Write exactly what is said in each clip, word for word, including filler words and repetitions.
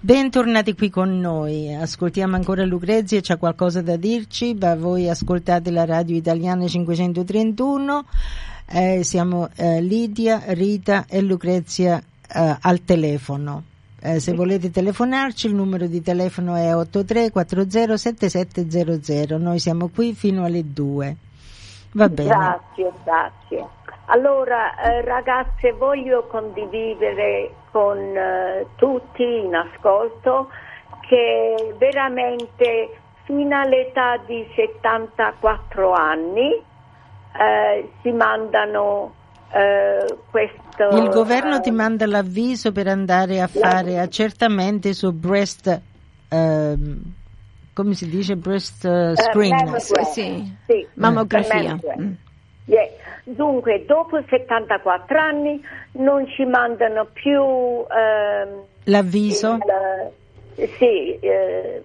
Bentornati qui con noi, ascoltiamo ancora Lucrezia, c'ha qualcosa da dirci, ma voi ascoltate la radio italiana cinquecentotrentuno, eh, siamo eh, Lidia, Rita e Lucrezia eh, al telefono. Eh, se volete telefonarci il numero di telefono è otto tre quattro zero sette sette zero zero, noi siamo qui fino alle due. Va bene. Grazie, grazie. Allora eh, ragazze, voglio condividere con eh, tutti in ascolto che veramente fino all'età di settantaquattro anni eh, si mandano eh, questo... Il governo eh, ti manda l'avviso per andare a fare la... accertamenti su breast... Ehm, come si dice? Breast uh, screen. Eh, sì. Sì. Mammografia. Mm. Yeah. Dunque, dopo settantaquattro anni non ci mandano più ehm, l'avviso? Il, sì, eh,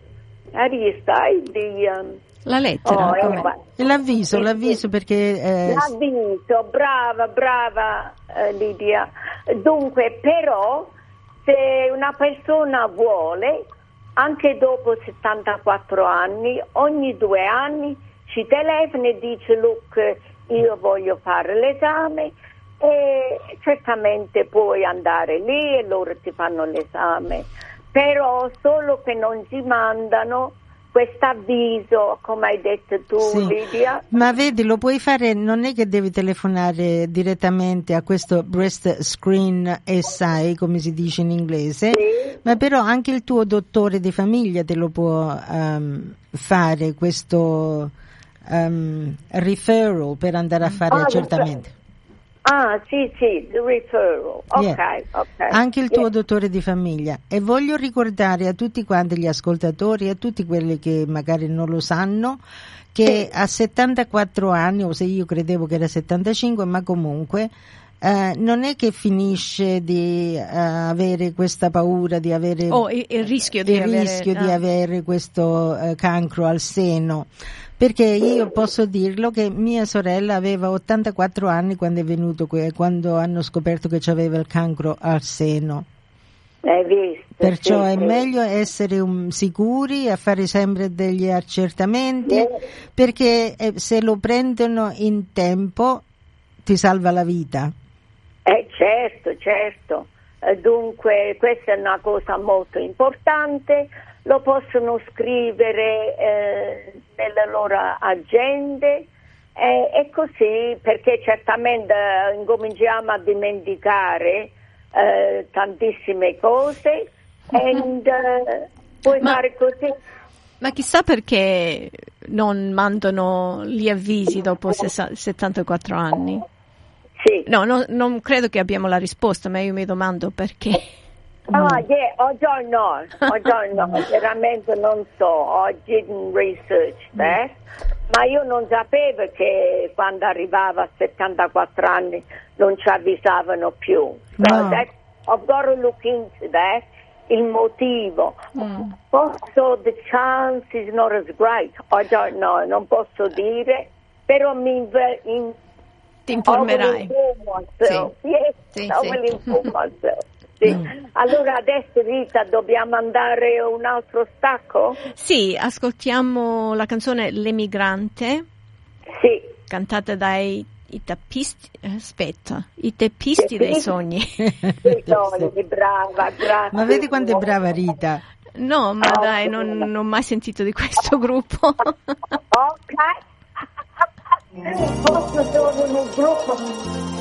di, um, la lettera. Oh, eh, l'avviso, l'avviso perché... Eh, l'avviso, brava, brava eh, Lidia. Dunque, però, se una persona vuole, anche dopo settantaquattro anni, ogni due anni ci telefona e dice, look, io voglio fare l'esame, e certamente puoi andare lì e loro ti fanno l'esame, però solo che non ci mandano quest'avviso, come hai detto tu, sì. Lidia. Ma vedi, lo puoi fare, non è che devi telefonare direttamente a questo breast screen S I, come si dice in inglese, sì. Ma però anche il tuo dottore di famiglia te lo può um, fare questo um, referral per andare a fare ah, accertamenti. Ah, sì, sì, the referral. Ok, yeah. ok. Anche il tuo yeah. dottore di famiglia. E voglio ricordare a tutti quanti gli ascoltatori e a tutti quelli che magari non lo sanno che sì. A settantaquattro anni, o se io credevo che era settantacinque, ma comunque eh, non è che finisce di uh, avere questa paura di avere oh, il, il rischio, di, il avere, rischio ah. di avere questo uh, cancro al seno. Perché io posso dirlo che mia sorella aveva ottantaquattro anni quando è venuto que- quando hanno scoperto che aveva il cancro al seno. Hai visto? Perciò sì, è sì. meglio essere um, sicuri, a fare sempre degli accertamenti, sì. Perché eh, se lo prendono in tempo ti salva la vita. Eh certo, certo. Eh, dunque questa è una cosa molto importante. Lo possono scrivere eh, nelle loro agende eh, e così, perché certamente eh, incominciamo a dimenticare eh, tantissime cose e uh, puoi ma, fare così. Ma chissà perché non mandano gli avvisi dopo settantaquattro anni? Sì. No, no, non credo che abbiamo la risposta, ma io mi domando perché. Ah, yeah, I don't know, I don't know, veramente non so, I didn't research that, ma io non sapevo che quando arrivava a settantaquattro anni non ci avvisavano più, so no. that, I've got to look into that, il motivo, mm. Posso, the chance is not as great, I don't know, non posso dire, però mi in, ti informerai. Sì. Yes, sì, I will inform myself. Sì. Mm. Allora adesso Rita dobbiamo andare a un altro stacco? Sì, ascoltiamo la canzone L'Emigrante, sì. Cantata dai i tappisti, aspetta, i teppisti sì, dei sogni. Dei sogni, brava, grazie. Ma vedi quanto è brava Rita? No, ma oh, dai, non, non ho mai sentito di questo gruppo. Ok. Posso solo nel gruppo?